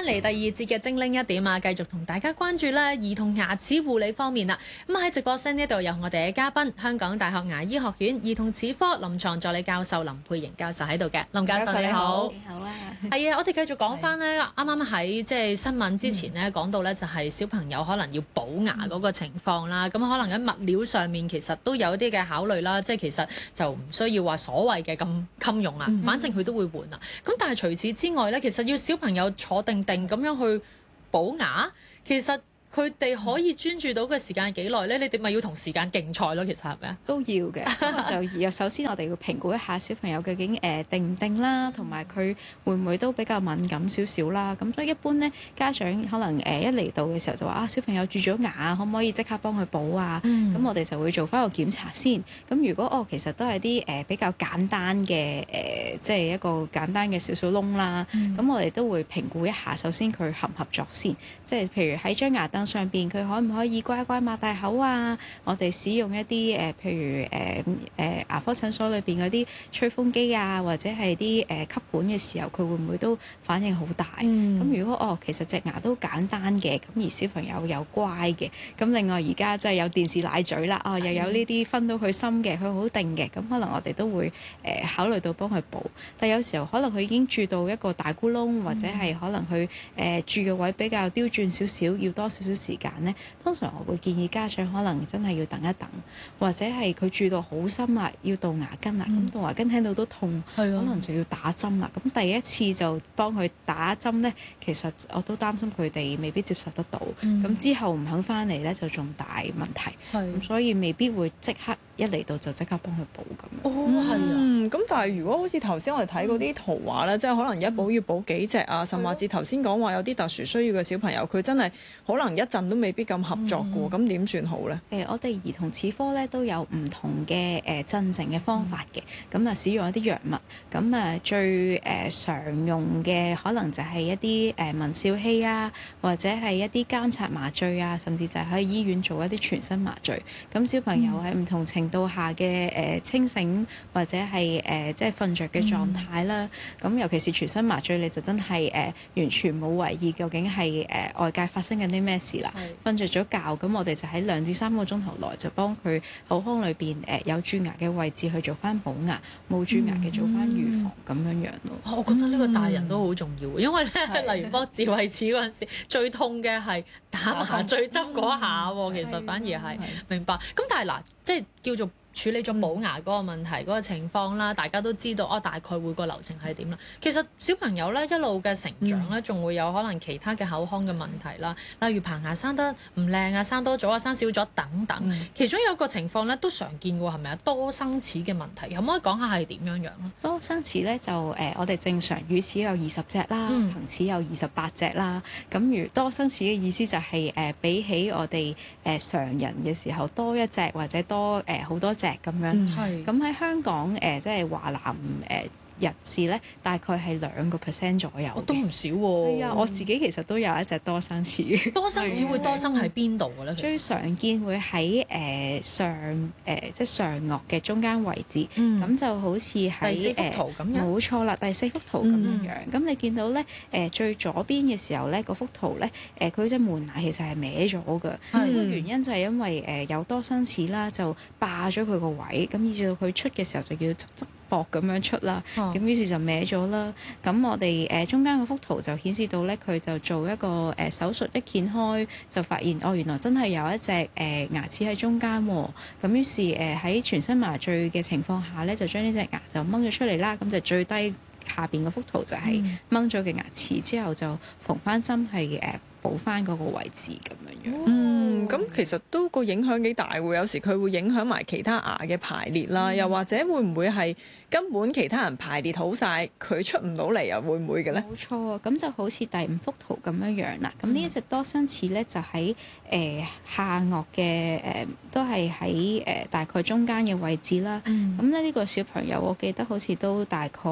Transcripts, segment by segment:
翻嚟第二節嘅精靈一點啊，繼續同大家關注咧兒童牙齒護理方面啦。咁喺直播室呢度有我哋嘅嘉賓，香港大學牙醫學院兒童齒科臨床助理教授林佩瑩教授喺度嘅。林教授你好。 你好啊。 係啊，我哋繼續講翻咧，啱啱喺即係新聞之前咧講到咧，就係小朋友可能要補牙嗰個情況啦。咁可能喺物料上面其實都有啲嘅考慮啦，即係其實就唔需要話所謂嘅咁襟用啊，反正佢都會換啊。咁但係除此之外咧，其實要小朋友坐定定咁樣去補牙，其實佢哋可以專注到嘅時間幾耐咧？你哋咪要同時間競賽咯，其實係咪啊？ 都要嘅，就首先我哋要評估一下小朋友究竟定唔定啦，同埋佢會唔會都比較敏感少少啦。咁所以一般咧，家長可能一嚟到嘅時候就話啊，小朋友蛀咗牙，可唔可以即刻幫佢補啊？咁我哋就會做翻個檢查先。咁如果其實都係啲比較簡單嘅即係一個簡單嘅少少窿啦。咁我哋都會評估一下，首先佢合唔合作先。即係譬如喺張牙凳上邊，佢可唔可以乖乖擘大口啊？我哋使用一啲譬如牙科診所裏邊嗰啲吹風機啊，或者係啲吸管嘅時候，佢會唔會都反應好大？咁如果其實隻牙都簡單嘅，咁而小朋友又乖嘅，咁另外而家即係有電視奶嘴啦，又有呢啲分到佢心嘅，佢好定嘅，咁可能我哋都會考慮到幫佢補。但有時候可能佢已經蛀到一個大咕窿，或者係可能佢蛀嘅位比較刁轉少少，要多少少時間呢，通常我會建議家長可能真係要等一等，或者係佢蛀到好深啦，要杜牙根啦，咁杜牙根聽到都痛，可能就要打針啦。咁第一次就幫佢打針呢，其實我都擔心佢哋未必接受得到，咁之後唔肯翻嚟呢，就仲大問題，咁所以未必會即刻一嚟到就即刻幫佢補咁。 咁但係如果好似頭先我哋睇嗰啲圖畫咧，即係可能一補要補幾隻啊，甚至頭先講話有啲特殊需要嘅小朋友，佢真係可能一陣都未必咁合作嘅喎，咁點算好呢？ 我哋兒童齒科咧都有唔同嘅鎮靜嘅方法嘅，咁啊使用一啲藥物，咁啊最常用嘅可能就係一啲聞笑器啊，或者係一啲監察麻醉啊，甚至就係喺醫院做一啲全身麻醉。咁小朋友喺唔同程度下嘅清醒或者係即係瞓着嘅狀態啦。咁尤其是全身麻醉，你就真係完全冇懷疑究竟係外界發生緊啲咩事啦。瞓着咗覺，咁我哋就喺2至3個鐘頭內就幫佢口腔裏邊有蛀牙嘅位置去做翻補牙，冇蛀牙嘅做翻預防咁樣咯。 我覺得呢個大人都好重要，因為咧，例如幫智慧齒嗰陣時，最痛嘅係打麻醉針嗰下喎，其實反而係明白。咁但係嗱，即係叫做處理咗補牙嗰個問題嗰個情況啦，大家都知道大概會個流程係點啦。其實小朋友咧一路嘅成長咧，仲會有可能其他嘅口腔嘅問題啦，例如棚牙生得唔靚啊、生多咗啊、生少咗等等。其中有一個情況咧都常見喎，係咪啊？多生齒嘅問題，可唔可以講下係點樣樣咧？ 多生齒咧就我哋正常乳齒有20隻啦，恆齒有28隻啦。咁如多生齒嘅意思就係比起我哋常人嘅時候多一隻或者多好多隻咁樣。咁喺香港即係華南人士咧，大概係2% 左右， 都唔少喎。 係啊，我自己其實都有一隻多生齒。 多生齒會多生喺邊度嘅咧？ 最常見會喺即係上顎嘅中間位置，咁就好似喺第4幅圖咁樣。 冇錯啦，第4幅圖咁樣。咁你見到咧最左邊嘅時候咧，嗰幅圖咧佢隻門牙其實係歪咗嘅。個原因就係因為有多生齒啦，就霸咗佢個位，咁以至到佢出嘅時候就要側膊咁樣出啦，咁於是就歪咗啦。咁我哋中間嗰幅圖就顯示到咧，佢就做一個手術一掀開，就發現原來真係有一隻牙齒喺中間喎。咁於是喺全身麻醉嘅情況下咧，就將呢隻牙就掹咗出嚟啦。咁就最低下邊嗰幅圖就係掹咗嘅牙齒之後就縫翻針係補翻嗰個位置咁樣樣。 咁其實都個影響幾大喎，有時佢會影響埋其他牙嘅排列啦，又或者會唔會係根本其他人排列好晒，佢出唔到嚟，又會唔會嘅咧？ 冇錯，咁就好似第5幅圖咁樣樣啦。咁呢一隻多生齒咧，就喺下顎嘅都係喺大概中間嘅位置啦。咁咧呢個小朋友，我記得好似都大概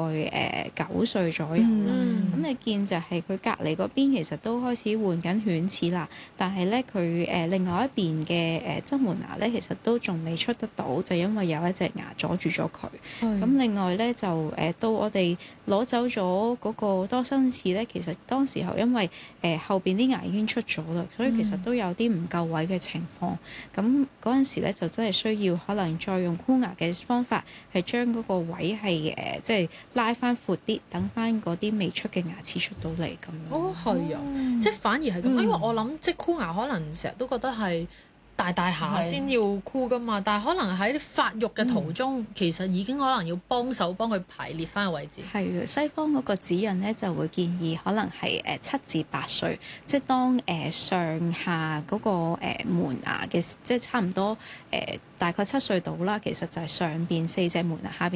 9歲左右啦。咁你見就係佢隔離嗰邊其實都開始換緊犬齒啦，但係咧佢另另外一邊嘅側門牙咧，其實都仲未出得到，就因為有一隻牙阻住咗佢。咁另外咧就到我哋攞走咗嗰個多生齒咧，其實當時候因為後邊啲牙已經出咗啦，所以其實都有啲唔夠位嘅情況。咁嗰陣時咧就真係需要可能再用箍牙嘅方法，係將嗰個位係即係拉翻闊啲，等翻嗰啲未出嘅牙齒出到嚟咁樣。 哦，係啊，即係反而係咁，因為我諗即係箍牙可能成日都覺得係大下先要箍噶嘛，但係可能喺發育嘅途中，其實已經可能要幫手幫佢排列翻個位置。 係嘅，西方嗰個指引咧就會建議可能係7至8歲，即係當上下嗰個門牙嘅，即係差唔多大概7歲到啦。其實就係上邊4隻門牙，下邊